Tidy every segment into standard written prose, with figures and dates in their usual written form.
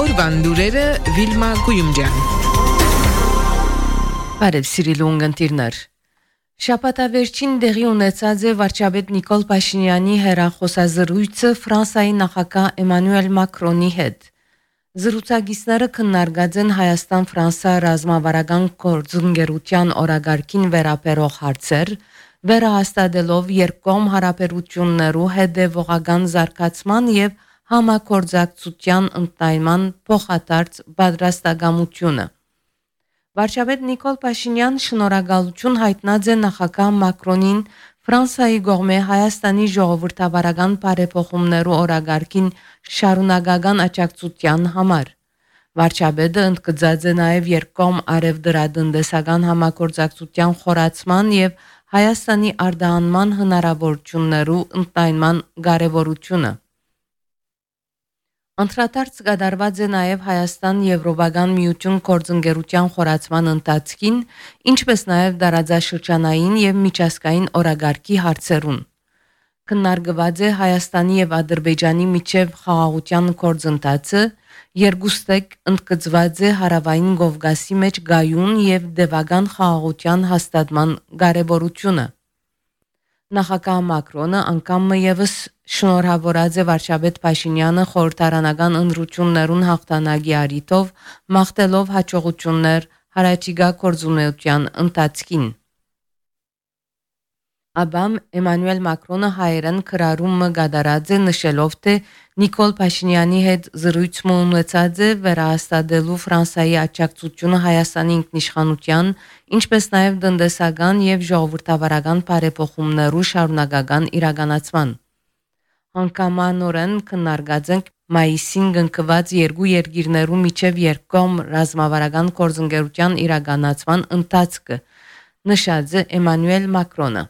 Օրվան լուրերը Վիլմա Գույումջյան։ Բարև սիրելի ունգընտիրներ։ Շաբաթավերջին դեղի ունեցած է վարչապետ Նիկոլ Փաշինյանի հեռախոսազրույցը Ֆրանսիայի նախագահ Էմանուել Մակրոնի հետ։ Զրուցակիցները քննարկած են Հայաստան-Ֆրանսիա ռազմավարական գործընկերության օրագարկին վերաբերող հարցեր, վերահաստատելով երկկողմ հարաբերություններու հետևողական զարգացման եւ համագործակցության ընդայնման փոխադարձ պատրաստակամությունը։ Վարչապետ Նիկոլ Փաշինյան շնորհակալություն հայտնած է նախագահ Մակրոնին Ֆրանսիայի կողմէ Հայաստանի ժողովրդավարական բարեփոխումներու օրագարկին շարունակական աջակցության համար։ Վարչապետը ընդգծած է նաև երկկողմ արևդրատնտեսական համագործակցության խորացման եւ Հայաստանի արտահանման հնարավորություններու ընդայնման կարեւորությունը։ Անդրադարձ կատարված է նաև Հայաստան-Եվրոպական միություն գործընկերության խորացման ընթացքին, ինչպես նաև դարաձաշրջանային եւ միջազգային օրագարկի հարցերուն։ Քննարկված է Հայաստանի եւ Ադրբեջանի միջև խաղաղության գործընթացը, երկուստեք ընդգծված է Հարավային Կովկասի մեջ գայուն եւ դեպական խաղաղության հաստատման կարեւորությունը։ Նախագահ Մակրոնը անգամ եւս շնորհավորած է վարչապետ Փաշինյանը խորհրդարանական ընտրություններուն հաղթանակի առիթով, մաղթելով հաջողություններ հարաճիգա գործունեության ընթացքին։ Աբամ Էմանուել Մակրոնը հայերեն քրարումը կատարած է նշելով, թե Նիկոլ Փաշինյանի հետ զրույցը ունեցած է վերահաստատելու Ֆրանսիայի աջակցությունը Հայաստանի ինքնիշխանության, ինչպես նաև տնտեսական եւ ժողովրդավարական բարեփոխումներու շարունակական իրականացման։ Հանգամանորեն քննարկած ենք մայիսին կնքված երկու երկիրներու միջև երկկողմ ռազմավարական գործընկերության իրականացման ընթացքը, նշած է Էմանուել Մակրոնը։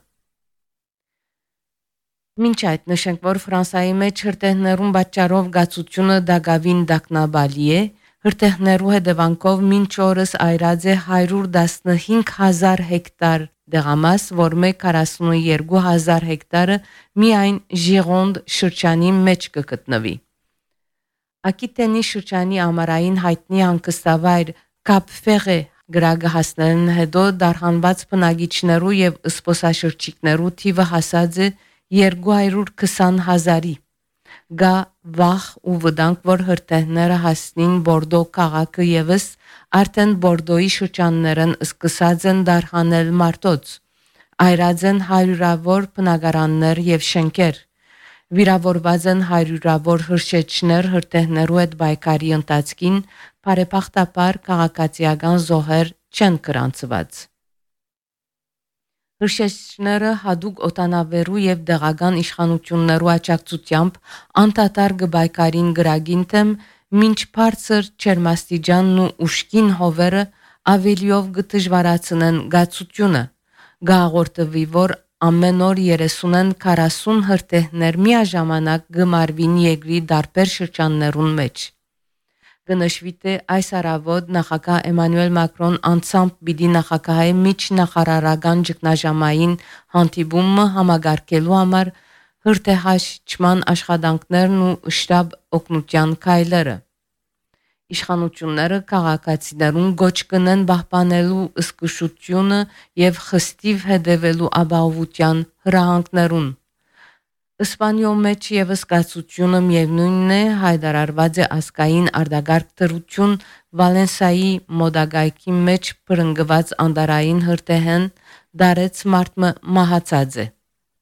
Մինչ այդ նշենք, որ Ֆրանսիայի մեջ հրթեհներուն պատճառով գացությունը դակավին դակնաբալի է, հրթեհներու հետևանքով մինչ օրս այրած է 115,000 հեկտար դեղամաս, որ 42,000 հեկտարը միայն Ժիրոնդ շրջանի մեջ կգտնվի։ Ակիտենի շրջանի ամառային հայտնի հանգստավայր Կապ Ֆեղե գրագը հասնելն հետո դարհանված բնակիչներու եւ զբոսաշրջիկներու թիվը հասած է 220,000-ի։ Գա վախ ու վտանգ, որ հրթեհները հասնին Բորդո քաղաքը եւս արդեն Բորդոյի շրջաններն սկսած են դարհանել մարտոց։ Այրած են հարյուրավոր բնակարաններ եւ շենքեր։ Վիրավորված են հարյուրավոր հրշեջներ հրթեհներու հետ բայկարի ընթացքին, բարեբախտաբար քաղաքացիական զոհեր չեն գրանցված։ Հրշեջները հadouk օտանավերու եւ դեղական իշխանություններու աջակցությամբ անդադար գբայկարին գրագին թեմ մինչ բարձր չերմաստիճանն ու ուշքին հովերը ավելիով գտժվարացնեն գացությունը։ Գաղորդվի, որ ամեն օր 30-ն 40 հրթեհներ միաժամանակ գմարվին երկրի դարբեր շրջաններուն մեջ։ Կնշվի, թե այս առավոտ նախագահ Էմանուել Մակրոն անցամբ պիտի նախագահի միջնախարարական ճգնաժամային հանդիպումը համագարկելու համար հրթեհաշճման աշխատանքներն ու շտաբ օգնության քայլերը։ Իշխանությունները քաղաքացիներուն գոչ կնեն պահպանելու զգուշությունը եւ խստիվ հետևելու ապահովության հրահանգներուն։ Իսպանիո մեջ եւս գացությունը միևնույնն է հայտարարված է ազգային արտագարկ դրություն Վալենսիայի մոդագայքի մեջ բռնկված անդարային հրթեհեն դարեց մարտը մահացած է։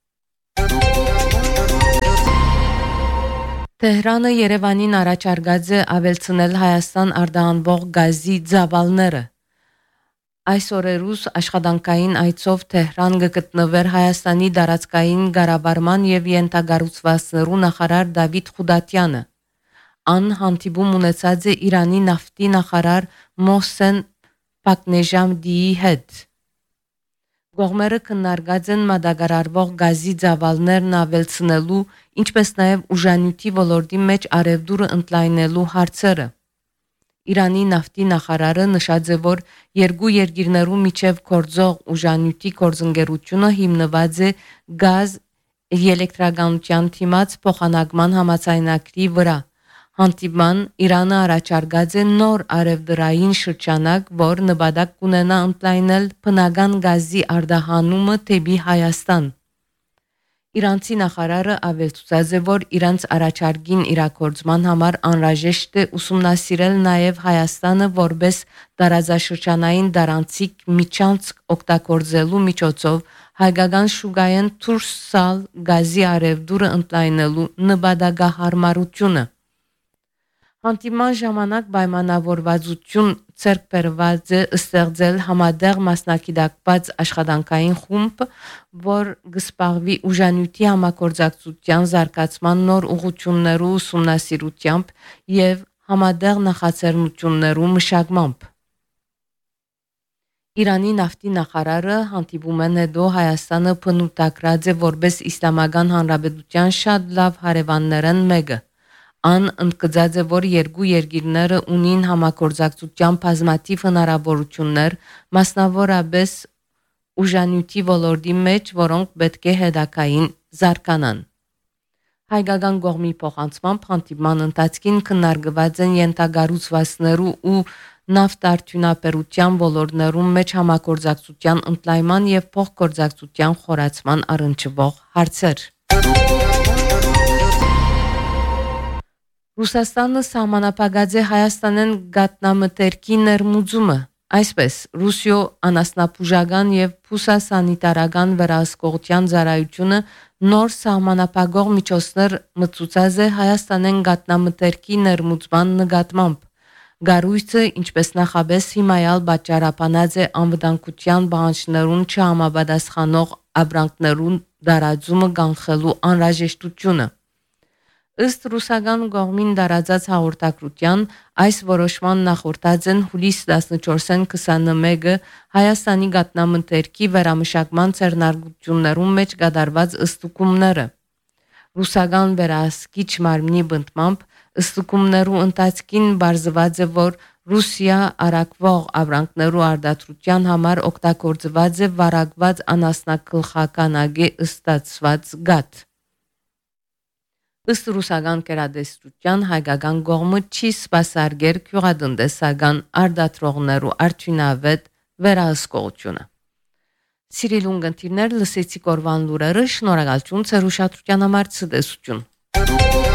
Թեհրանը Երևանին առաջարկած է ավելցնել Հայաստան արտահանվող գազի ծավալները։ Այս օրերուս աշխատանքային այցով Թեհրան գտնվեր Հայաստանի դարածքային ղարաբարման եւ յենթագառուցվածքներու նախարար Դավիթ Խուդատյանը։ Ան հանդիպում ունեցած է Իրանի նավթի նախարար Մոհսեն Պակնեժամդիի հետ։ Կողմերը քննարկած են մատակարարվող գազի ծավալներն ավելցնելու, ինչպես նաեւ ուժանյութի ոլորտի մեջ արևդուրը ընդլայնելու հարցերը։ Իրանի նավթի նախարարը նշած է, որ երկու երկիրներու միջև գործող ուժանյութի գործընկերությունը հիմնված է գազ էլեկտրականության թիմաց փոխանակման համաձայնագրի վրա, Հանդիպման Իրանը առաջարկած է նոր արևդրային շրջանակ, որ նպատակ կունենա ընդլայնել բնական գազի արտահանումը դեպի Հայաստան։ Իրանցի նախարարը ավելցուած է, որ իրանց առաջարկին իրագործման համար անհրաժեշտ է ուսումնասիրել նաև Հայաստանը որպես տարածաշրջանային դարանցիկ միջանցք օգտագործելու միջոցով հայկական շուկայեն դուրս սալ գազի արևդուրը ընդլայնելու նպատակահարմարությունը։ Հանդիպման ժամանակ պայմանավորվածություն ձեռք բերված է ստեղծել համատեղ մասնակցված աշխատանքային խումբ, որ կզբաղվի ուժանյութի համագործակցության զարգացման նոր ուղղություններու ուսումնասիրությամբ եւ համատեղ նախաձեռնություններու մշակմամբ։ Իրանի նավթի նախարարը հանդիպումեն հետո Հայաստանը բնութագրած է որպես Իսլամական Հանրապետության շատ լավ հարևաններն մեկը։ Ան ընդգծած է, որ երկու երկիրները ունին համագործակցության բազմաթիվ հնարավորություններ, մասնավորապես ուժանյութի ոլորտի մեջ, որոնք պետք է հետագային զարգանան։ Հայկական կողմի փոխանցմամբ հանդիպման ընթացքին քննարկված են ենթակառուցվածքներու ու նավթարդյունաբերության ոլորտներում մեջ համագործակցության ընդլայնման եւ փոխգործակցության խորացման առնչվող հարցեր։ Ռուսաստանը սահմանապահած է Հայաստանեն գատնամթերքի ներմուծումը, այսպես Ռուսիո անասնապուժական եւ փուսասանիտարական վերահսկողության ծառայությունը նոր սահմանապահող միջոցներ մտցուցած է Հայաստանեն գատնամթերքի ներմուծման նկատմամբ։ Գարույցը, ինչպես նախաբես հիմայալ պատճառաբանած է անվտանգության պահանջներուն չհամապատասխանող ապրանքներուն դարաձումը կանխելու անհրաժեշտությունը։ Ըստ ռուսական կողմին դարածած հաղորդակցության այս որոշման նախորդած են հուլիս 14-ին 21-ը Հայաստանի գատնամթերքի վերամշակման ցերնարգություններում մեջ կատարված ըստուկումները։ Ռուսական վերահսկիչ մարմնի բնդմամբ ըստուկումներու ընթացքին բարձված է, որ Ռուսիա արակվող ապրանքներու արտադրության համար օգտագործված է վարակված անասնագլխականագի ստացված գաթ։ Ըստ ռուսական կերադեստրության հայկական կողմը չի սպասարկել գյուղատնտեսական արտադրողներու արդյունավետ վերահսկողությունը։ Սիրելի ունգընտիրներ, լսեցիք օրվան լուրերը, շնորհակալություն ձեր ուշադրության համար, ցտեսություն։